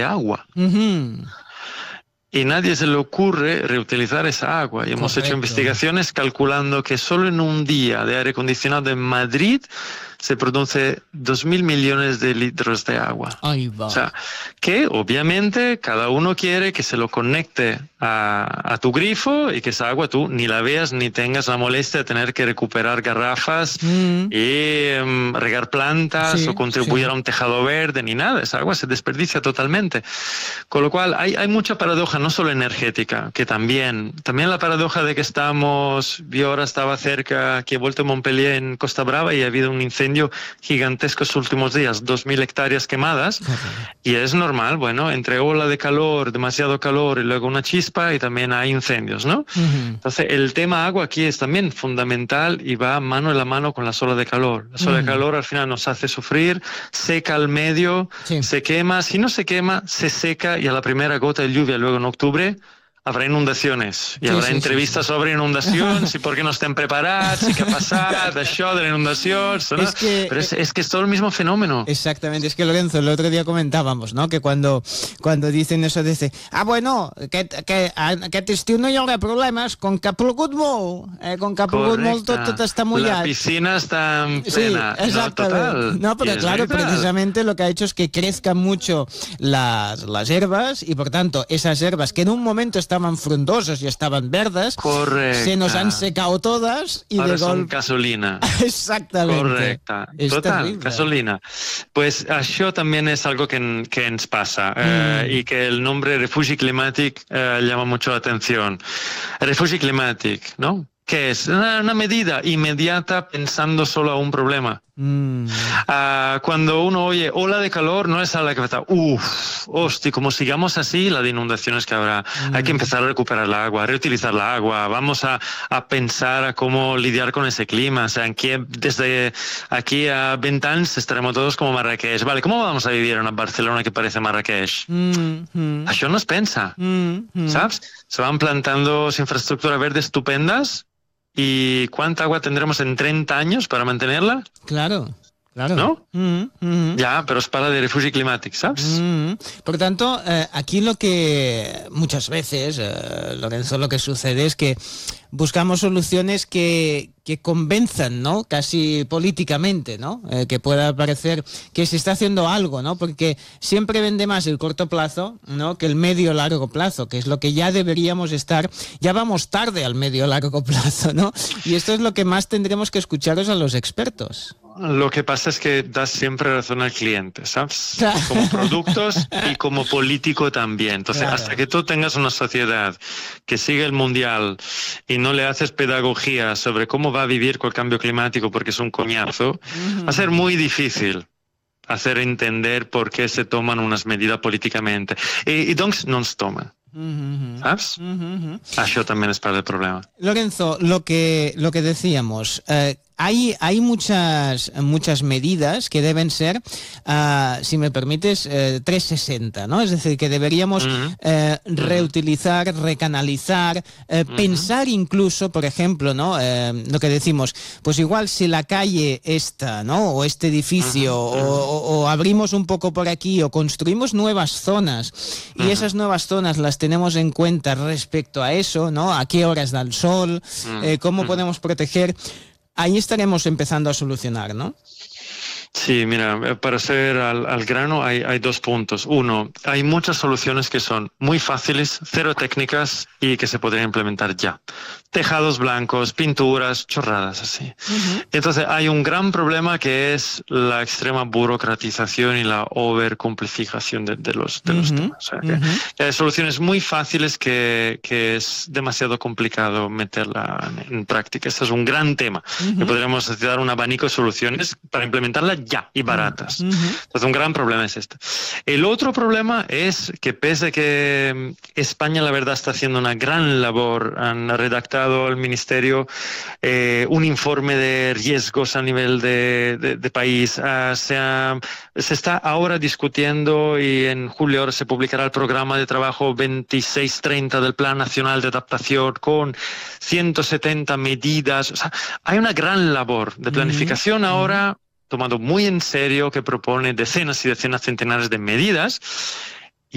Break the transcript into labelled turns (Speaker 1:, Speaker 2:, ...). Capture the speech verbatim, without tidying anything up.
Speaker 1: agua.
Speaker 2: Uh-huh.
Speaker 1: Y nadie se le ocurre reutilizar esa agua. Y hemos
Speaker 2: Correcto.
Speaker 1: hecho investigaciones calculando que solo en un día de aire acondicionado en Madrid se produce dos mil millones de litros de agua.
Speaker 2: Ahí va.
Speaker 1: O sea, que obviamente cada uno quiere que se lo conecte a, a tu grifo y que esa agua tú ni la veas ni tengas la molestia de tener que recuperar garrafas
Speaker 2: Mm.
Speaker 1: y um, regar plantas
Speaker 2: Sí,
Speaker 1: o contribuir
Speaker 2: sí.
Speaker 1: a un tejado verde ni nada. Esa agua se desperdicia totalmente. Con lo cual hay, hay mucha paradoja, no solo energética, que también, también la paradoja de que estamos, yo ahora estaba cerca, aquí he vuelto a Montpellier en Costa Brava y ha habido un incendio gigantesco estos últimos días, dos mil hectáreas quemadas, y es normal, bueno, entre ola de calor, demasiado calor y luego una chispa y también hay incendios, ¿no?
Speaker 2: Uh-huh.
Speaker 1: Entonces el tema agua aquí es también fundamental y va mano en la mano con las olas de calor. Las olas
Speaker 2: Uh-huh.
Speaker 1: de calor al final nos hace sufrir, seca el medio,
Speaker 2: Sí.
Speaker 1: se quema, si no se quema, se seca y a la primera gota de lluvia luego en octubre habrá inundaciones i
Speaker 2: sí,
Speaker 1: haurà
Speaker 2: sí,
Speaker 1: entrevistes
Speaker 2: sí, sí.
Speaker 1: sobre inundacions i per què no estem preparats i què ha passat, això de las inundacions, ¿no?
Speaker 2: Es que,
Speaker 1: Pero es, es que es todo el mismo fenómeno.
Speaker 2: Exactamente, es que Lorenzo, el otro día comentábamos, ¿no? Que cuando, cuando dicen eso de, ah, bueno, que, que aquest estiu no hi haurà problemes, com que ha plogut molt, eh, com que ha plogut molt tot, tot està mullat.
Speaker 1: La piscina está en
Speaker 2: Sí,
Speaker 1: plena.
Speaker 2: exactamente.
Speaker 1: No, total.
Speaker 2: No, pero
Speaker 1: Y es
Speaker 2: claro,
Speaker 1: verdad.
Speaker 2: precisamente lo que ha hecho es que crezcan mucho las, las hierbas y por tanto esas hierbas que en un momento estaban frondosas y estaban verdes,
Speaker 1: Correcta.
Speaker 2: se nos han secado todas y
Speaker 1: Ahora
Speaker 2: de
Speaker 1: son
Speaker 2: golpe...
Speaker 1: gasolina.
Speaker 2: Exactamente.
Speaker 1: Correcta,
Speaker 2: Es
Speaker 1: total,
Speaker 2: terrible.
Speaker 1: gasolina. Pues això també es algo que, que ens pasa eh,
Speaker 2: Mm.
Speaker 1: y que el nombre Refugi Climatic eh, llama mucho la atención. Refugi Climatic, ¿no? ¿Qué es? Una, una medida inmediata pensando solo a un problema.
Speaker 2: Mm.
Speaker 1: Uh, cuando uno oye ola de calor, no es a la que está, uff, hostia, como sigamos así, la de inundaciones que habrá.
Speaker 2: Mm.
Speaker 1: Hay que empezar a recuperar el agua, a reutilizar la agua, vamos a, a pensar a cómo lidiar con ese clima. O sea, aquí, desde aquí a veinte años estaremos todos como Marrakech. Vale, ¿cómo vamos a vivir en una Barcelona que parece Marrakech?
Speaker 2: Mm. Mm.
Speaker 1: Això no es pensa,
Speaker 2: Mm. Mm.
Speaker 1: ¿sabes? Se van plantando infraestructura verde estupendas. ¿Y cuánta agua tendremos en treinta años para mantenerla?
Speaker 2: Claro, claro.
Speaker 1: ¿No?
Speaker 2: Mm, mm.
Speaker 1: Ya, pero es para de Refugi Climatic, ¿sabes?
Speaker 2: Mm. Por tanto, eh, aquí lo que muchas veces, eh, Lorenzo, lo que sucede es que buscamos soluciones que, que convenzan, ¿no? Casi políticamente, ¿no? Eh, que pueda parecer que se está haciendo algo, ¿no? Porque siempre vende más el corto plazo, ¿no? Que el medio largo plazo, que es lo que ya deberíamos estar. Ya vamos tarde al medio largo plazo, ¿no? Y esto es lo que más tendremos que escucharos a los expertos.
Speaker 1: Lo que pasa es que das siempre razón al cliente, ¿sabes? Como productos y como político también. Entonces,
Speaker 2: Claro.
Speaker 1: hasta que tú tengas una sociedad que sigue el mundial y no le haces pedagogía sobre cómo va a vivir con el cambio climático porque es un coñazo,
Speaker 2: Uh-huh.
Speaker 1: va a ser muy difícil hacer entender por qué se toman unas medidas políticamente. Y, y doncs no se toman.
Speaker 2: Uh-huh.
Speaker 1: ¿Sabes?
Speaker 2: Uh-huh.
Speaker 1: Això también es parte del problema.
Speaker 2: Lorenzo, lo que, lo que decíamos, eh, hay, hay muchas, muchas medidas que deben ser, uh, si me permites, eh, trescientos sesenta, ¿no? Es decir, que deberíamos
Speaker 1: Uh-huh.
Speaker 2: eh, reutilizar, recanalizar, eh,
Speaker 1: Uh-huh.
Speaker 2: pensar incluso, por ejemplo, ¿no? Eh, lo que decimos, pues igual si la calle esta, ¿no? O este edificio,
Speaker 1: Uh-huh.
Speaker 2: o, o- o abrimos un poco por aquí, o construimos nuevas zonas, y
Speaker 1: Uh-huh.
Speaker 2: esas nuevas zonas las tenemos en cuenta respecto a eso, ¿no? A qué horas da el sol, eh, cómo podemos proteger. Ahí estaremos empezando a solucionar, ¿no?
Speaker 1: Sí, mira, para ser al, al grano hay, hay dos puntos. Uno, hay muchas soluciones que son muy fáciles, cero técnicas y que se podrían implementar ya. Tejados blancos, pinturas, chorradas así.
Speaker 2: Uh-huh.
Speaker 1: Entonces hay un gran problema que es la extrema burocratización y la overcomplificación de, de los, de los
Speaker 2: Uh-huh.
Speaker 1: temas. O sea, que,
Speaker 2: Uh-huh.
Speaker 1: que hay soluciones muy fáciles que, que es demasiado complicado meterla en, en práctica. Este es un gran tema.
Speaker 2: Uh-huh.
Speaker 1: Que podríamos dar un abanico de soluciones para implementarla ya y baratas.
Speaker 2: Uh-huh.
Speaker 1: Entonces un gran problema es este. El otro problema es que pese a que España la verdad está haciendo una gran labor, han redactado el Ministerio eh, un informe de riesgos a nivel de, de, de país, uh, se, ha, se está ahora discutiendo y en julio ahora se publicará el programa de trabajo veintiséis treinta del Plan Nacional de Adaptación con ciento setenta medidas. O sea, hay una gran labor de planificación ahora tomando muy en serio, que propone decenas y decenas centenares de medidas